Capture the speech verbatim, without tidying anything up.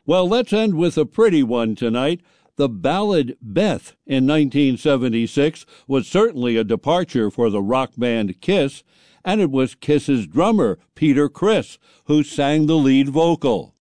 Well, let's end with a pretty one tonight. The ballad Beth in nineteen seventy-six was certainly a departure for the rock band Kiss, and it was Kiss's drummer, Peter Criss, who sang the lead vocal.